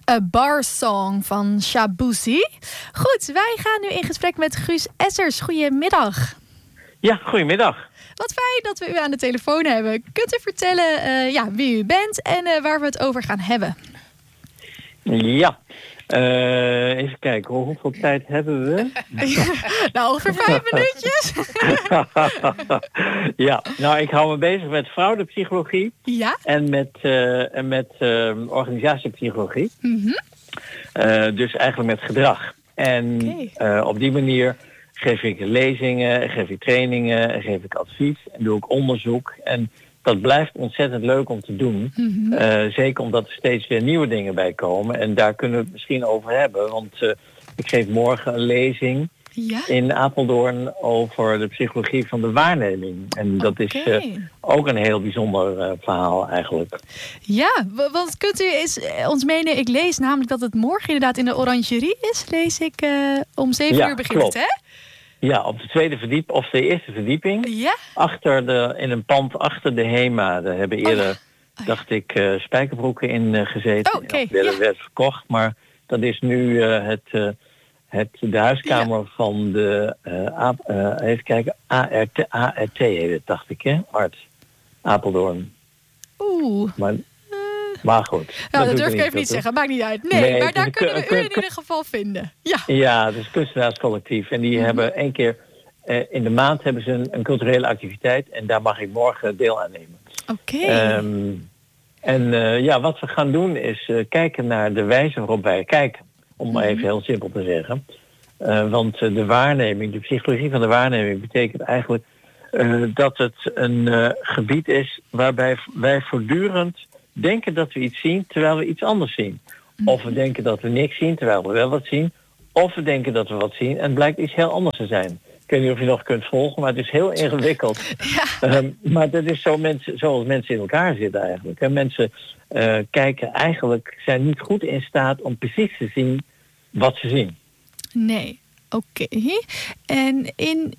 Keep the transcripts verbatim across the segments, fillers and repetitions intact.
A Bar Song van Shabuzi. Goed, wij gaan nu in gesprek met Guus Essers. Goedemiddag. Ja, goedemiddag. Wat fijn dat we u aan de telefoon hebben. Kunt u vertellen uh, ja, wie u bent en uh, waar we het over gaan hebben? Ja, uh, even kijken, hoeveel tijd hebben we? Nou, ongeveer vijf minuutjes. Ja, nou, ik hou me bezig met fraude-psychologie. Ja? En met, uh, en met uh, organisatiepsychologie. Mm-hmm. Uh, dus eigenlijk met gedrag. En okay. uh, op die manier geef ik lezingen, geef ik trainingen, geef ik advies en doe ik onderzoek. En dat blijft ontzettend leuk om te doen. Mm-hmm. Uh, zeker omdat er steeds weer nieuwe dingen bij komen. En daar kunnen we het misschien over hebben. Want uh, ik geef morgen een lezing ja? in Apeldoorn over de psychologie van de waarneming. En dat okay. is uh, ook een heel bijzonder uh, verhaal eigenlijk. Ja, want kunt u eens ons meenemen? Ik lees namelijk dat het morgen inderdaad in de Orangerie is. Lees ik uh, om zeven ja, uur begint het, hè? Ja, op de tweede verdieping, of de eerste verdieping. Ja? Achter de, in een pand achter de HEMA. Daar hebben eerder, oh ja. dacht ik, uh, spijkerbroeken in uh, gezeten. Oh, okay. Dat werd, ja. werd verkocht, maar dat is nu uh, het, uh, het, de huiskamer ja. van de, uh, A, uh, even kijken, A R T, A R T heet het, dacht ik, hè? Arts, Apeldoorn. Oeh. Maar, Maar goed. Nou, dat, dat durf ik even niet te zeggen. Maakt niet uit. Nee, nee maar daar kunnen we u in ieder geval vinden. Ja, ja, het is een kunstenaarscollectief. En die mm-hmm. hebben één keer uh, in de maand hebben ze een, een culturele activiteit. En daar mag ik morgen deel aan nemen. Oké. Okay. Um, en uh, ja, wat we gaan doen is uh, kijken naar de wijze waarop wij kijken. Om mm-hmm. maar even heel simpel te zeggen. Uh, want uh, de waarneming, de psychologie van de waarneming betekent eigenlijk uh, dat het een uh, gebied is waarbij wij voortdurend denken dat we iets zien terwijl we iets anders zien. Of we denken dat we niks zien terwijl we wel wat zien. Of we denken dat we wat zien en het blijkt iets heel anders te zijn. Ik weet niet of je nog kunt volgen, maar het is heel ingewikkeld. Ja. Um, maar dat is zo mensen, zoals mensen in elkaar zitten eigenlijk. En mensen uh, kijken eigenlijk, zijn niet goed in staat om precies te zien wat ze zien. Nee, oké. Okay. En in...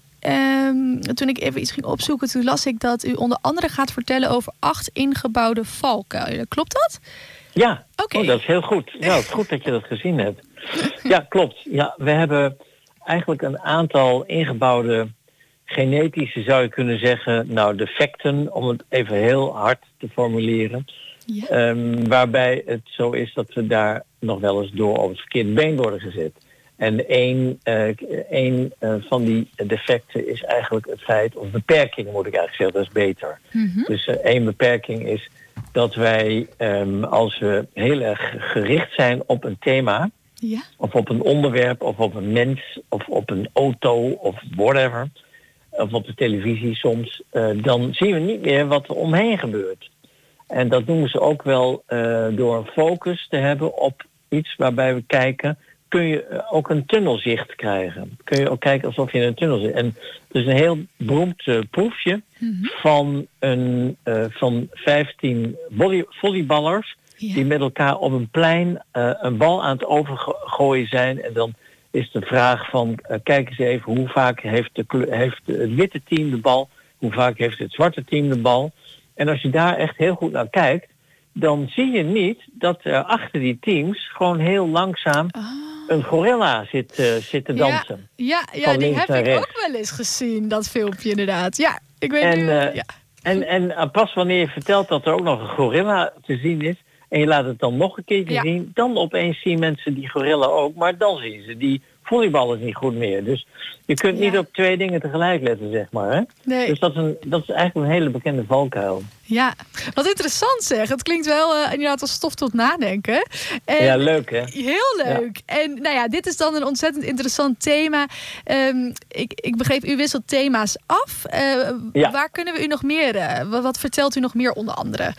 Um, toen ik even iets ging opzoeken, toen las ik dat u onder andere gaat vertellen over acht ingebouwde valkuilen. Klopt dat? Ja, okay. oh, dat is heel goed. Ja, het is goed dat je dat gezien hebt. Ja, klopt. Ja, we hebben eigenlijk een aantal ingebouwde genetische, zou je kunnen zeggen, nou, defecten, om het even heel hard te formuleren. Ja. Um, waarbij het zo is dat we daar nog wel eens door op het verkeerde been worden gezet. En één, uh, één uh, van die defecten is eigenlijk het feit, of beperkingen moet ik eigenlijk zeggen, dat is beter. Mm-hmm. Dus uh, één beperking is dat wij, um, als we heel erg gericht zijn op een thema, ja. of op een onderwerp, of op een mens, of op een auto, of whatever, of op de televisie soms, uh, dan zien we niet meer wat er omheen gebeurt. En dat noemen ze ook wel uh, door een focus te hebben op iets waarbij we kijken, kun je ook een tunnelzicht krijgen. Kun je ook kijken alsof je in een tunnel zit. En het is een heel beroemd uh, proefje mm-hmm. van, een, uh, van vijftien volley- volleyballers ja. die met elkaar op een plein uh, een bal aan het overgooien zijn. En dan is de vraag van, uh, kijk eens even, hoe vaak heeft, de kleur, heeft het witte team de bal? Hoe vaak heeft het zwarte team de bal? En als je daar echt heel goed naar kijkt, dan zie je niet dat er achter die teams gewoon heel langzaam oh. een gorilla zit, uh, zit te dansen. Ja, ja, ja die heb ik rechts. ook wel eens gezien, dat filmpje inderdaad. Ja, ik weet en, nu... Uh, ja. En, en uh, pas wanneer je vertelt dat er ook nog een gorilla te zien is, en je laat het dan nog een keertje ja. zien, dan opeens zien mensen die gorilla ook, maar dan zien ze die volleyballers niet goed meer. Dus je kunt ja. niet op twee dingen tegelijk letten, zeg maar. Hè? Nee. Dus dat is, een, dat is eigenlijk een hele bekende valkuil. Ja, wat interessant zeg. Het klinkt wel uh, inderdaad als stof tot nadenken. En ja, leuk hè? Heel leuk. Ja. En nou ja, dit is dan een ontzettend interessant thema. Um, ik, ik begreep, u wisselt thema's af. Uh, ja. Waar kunnen we u nog meer, uh, wat, wat vertelt u nog meer onder andere?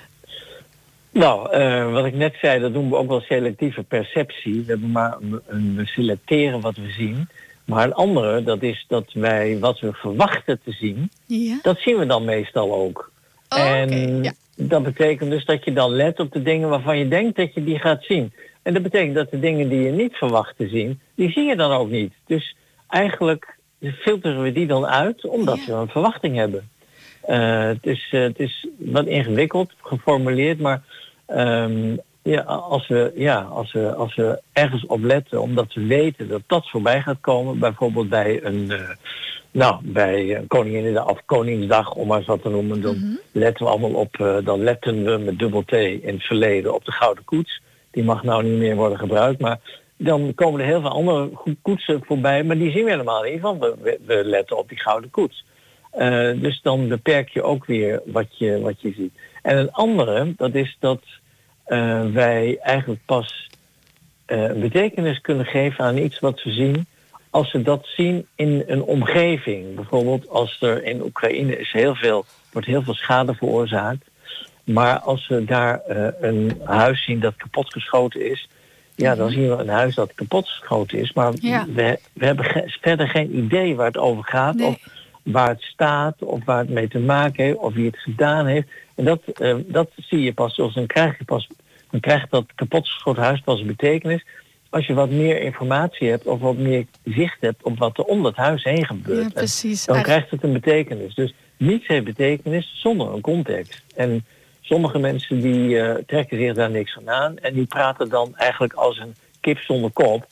Nou, uh, wat ik net zei, dat doen we ook wel selectieve perceptie. We, hebben maar, we selecteren wat we zien. Maar een andere, dat is dat wij wat we verwachten te zien, ja. dat zien we dan meestal ook. Oh, en okay, ja. dat betekent dus dat je dan let op de dingen waarvan je denkt dat je die gaat zien. En dat betekent dat de dingen die je niet verwacht te zien, die zie je dan ook niet. Dus eigenlijk filteren we die dan uit, omdat ja. we een verwachting hebben. Uh, het, is, uh, het is wat ingewikkeld geformuleerd, maar um, ja, als we, ja, als we, als we ergens op letten, omdat we weten dat dat voorbij gaat komen, bijvoorbeeld bij een, uh, nou, bij een Koninginnedag of Koningsdag, om maar eens wat te noemen, dan mm-hmm. letten we allemaal op, uh, dan letten we met dubbel T in het verleden op de Gouden Koets. Die mag nou niet meer worden gebruikt, maar dan komen er heel veel andere koetsen voorbij, maar die zien we helemaal niet, want we, we letten op die Gouden Koets. Uh, dus dan beperk je ook weer wat je, wat je ziet. En een andere, dat is dat uh, wij eigenlijk pas uh, een betekenis kunnen geven aan iets wat we zien, als we dat zien in een omgeving. Bijvoorbeeld als er in Oekraïne is heel veel, wordt heel veel schade veroorzaakt. Maar als we daar uh, een huis zien dat kapotgeschoten is, ja, dan zien we een huis dat kapotgeschoten is. Maar ja. we, we hebben ge- verder geen idee waar het over gaat. Nee. Of waar het staat, of waar het mee te maken heeft, of wie het gedaan heeft. En dat, uh, dat zie je pas, of dan krijg je pas, dan krijgt dat kapotgeschoten huis pas een betekenis als je wat meer informatie hebt of wat meer zicht hebt op wat er om dat huis heen gebeurt. Ja, precies. Dan krijgt het een betekenis. Dus niets heeft betekenis zonder een context. En sommige mensen die uh, trekken zich daar niks van aan en die praten dan eigenlijk als een kip zonder kop.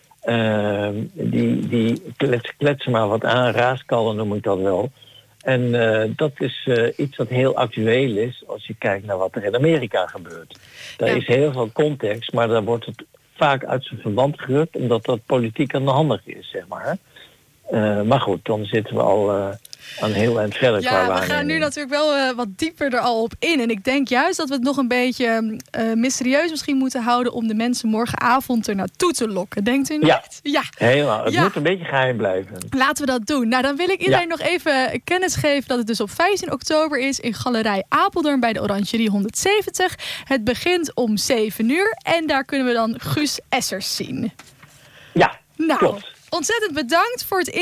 Uh, die die kletsen, kletsen maar wat aan, raaskallen noem ik dat wel. En uh, dat is uh, iets dat heel actueel is als je kijkt naar wat er in Amerika gebeurt. Daar ja. is heel veel context, maar daar wordt het vaak uit zijn verband gerukt, omdat dat politiek aan de handig is, zeg maar. Uh, maar goed, dan zitten we al uh, aan heel eind verder. Ja, we gaan nu natuurlijk wel uh, wat dieper er al op in. En ik denk juist dat we het nog een beetje uh, mysterieus misschien moeten houden om de mensen morgenavond er naartoe te lokken. Denkt u niet? Ja, ja. helemaal. Het ja. moet een beetje geheim blijven. Laten we dat doen. Nou, dan wil ik iedereen ja. nog even kennis geven dat het dus op vijftien oktober is in Galerij Apeldoorn bij de Oranjerie honderdzeventig. Het begint om zeven uur en daar kunnen we dan Guus Essers zien. Ja, nou, klopt. Ontzettend bedankt voor het